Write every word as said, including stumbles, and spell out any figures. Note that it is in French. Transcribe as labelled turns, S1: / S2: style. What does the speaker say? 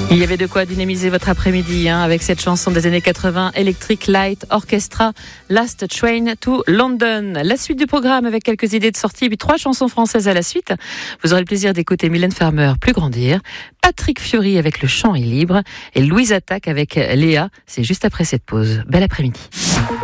S1: Il y avait de quoi dynamiser votre après-midi hein, avec cette chanson des années quatre-vingts, Electric Light Orchestra, Last Train to London. La suite du programme avec quelques idées de sortie et puis trois chansons françaises à la suite. Vous aurez le plaisir d'écouter Mylène Farmer, Plus grandir, Patrick Fiori avec Le chant est libre et Louise Attaque avec Léa. C'est juste après cette pause. Bel après-midi.